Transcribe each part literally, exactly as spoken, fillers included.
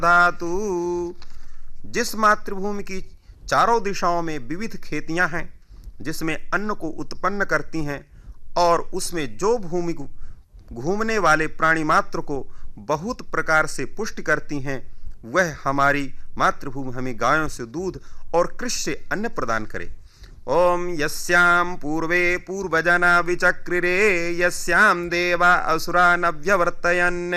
धातु। जिस मातृभूमि की चारों दिशाओं में विविध खेतियां हैं, जिसमें अन्न को उत्पन्न करती हैं और उसमें जो भूमि घूमने वाले प्राणी मात्र को बहुत प्रकार से पुष्ट करती हैं, वह हमारी मातृभूमि हमें गायों से दूध और कृषि से अन्न प्रदान करे। ओम यस्याम पूर्वे पूर्वजना विचक्रिरे यस्याम देवा असुरा नव्यवर्तयन्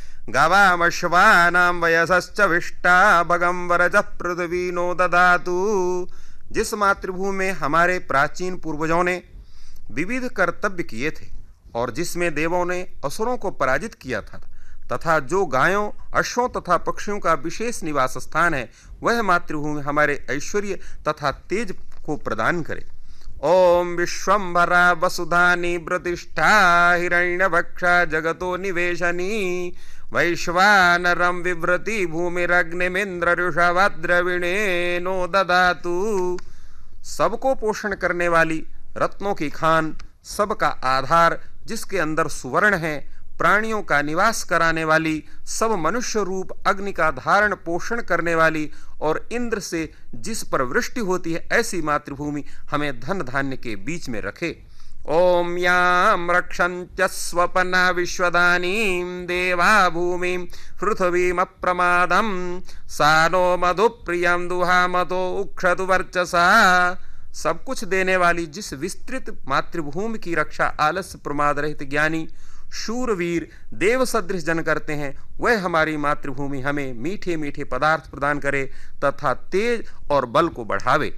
गावामश्वानां वयसश्च विष्टा भगं वरजः पृथ्वी नो ददातु। जिस मातृभूमि में हमारे प्राचीन पूर्वजों ने विविध कर्तव्य किए थे और जिसमें देवों ने असुरों को पराजित किया था, तथा जो गायों, अश्वों तथा पक्षियों का विशेष निवास स्थान है, वह मातृभूमि हमारे ऐश्वर्य तथा तेज को प्रदान करे। ओम विश्वम्भरा वसुधानी प्रतिष्ठा हिरण्यभक्षा जगतो निवेशनी वैश्वानरं विव्रति भूमिरग्निमिन्द्र ऋषभद्रविणे नो ददातु। सबको पोषण करने वाली, रत्नों की खान, सबका आधार, जिसके अंदर सुवर्ण है, प्राणियों का निवास कराने वाली, सब मनुष्य रूप अग्नि का धारण पोषण करने वाली और इंद्र से जिस पर वृष्टि होती है, ऐसी मातृभूमि हमें धन धान्य के बीच में रखे। ओम याम रक्षन्त्य स्वपना विश्वदानीं देवा भूमिं पृथ्वीम अप्रमादं सा नो मधुप्रियं दुहामतो उक्षतु वर्चसा। सब कुछ देने वाली जिस विस्तृत मातृभूमि की रक्षा आलस्य प्रमाद रहित ज्ञानी शूरवीर देव सदृश जन करते हैं, वह हमारी मातृभूमि हमें मीठे मीठे पदार्थ प्रदान करे तथा तेज और बल को बढ़ावे।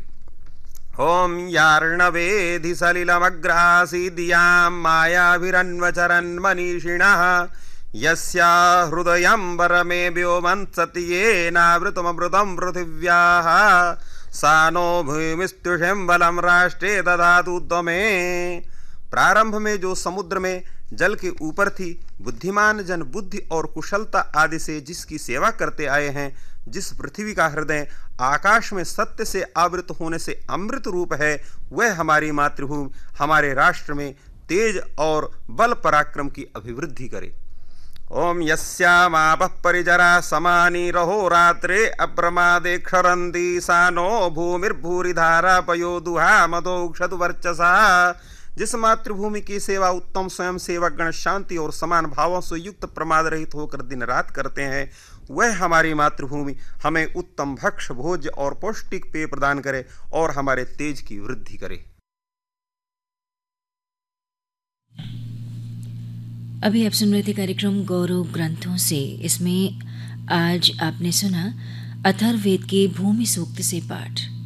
ओम यार्णवेधि सलिलमग्रासीदियां मायाभिरन्वचरन् मनीषिणः यस्या हृदयंबरमे व्योमंसति येनावृतममृतं पृथिव्याः सा नो भूमिस्तुषं बलं राष्ट्रे ददातु त्वमे। प्रारंभ में जो समुद्र में जल के ऊपर थी, बुद्धिमान जन बुद्धि और कुशलता आदि से जिसकी सेवा करते आए हैं, जिस पृथ्वी का हृदय आकाश में सत्य से आवृत होने से अमृत रूप है, वह हमारी मातृभूमि हमारे राष्ट्र में तेज और बल पराक्रम की अभिवृद्धि करे। ओम यस्यामापः परिजरा समानी रहो रात्रे अप्रमादे क्षरन्ति सा नो भूमिर्भूरिधारा पयो दुहा मदोक्षतु वर्चसा। जिस मातृभूमि की सेवा उत्तम स्वयं सेवक गण शांति और समान भावों से युक्त प्रमाद रहित होकर दिन रात करते हैं, वह हमारी मातृभूमि हमें उत्तम भक्ष्य भोज्य और पौष्टिक पेय प्रदान करे और हमारे तेज की वृद्धि करे। अभी आप सुन रहे थे कार्यक्रम गौरव ग्रंथों से। इसमें आज आपने सुना अथर्ववेद के भूमि सूक्त से पाठ।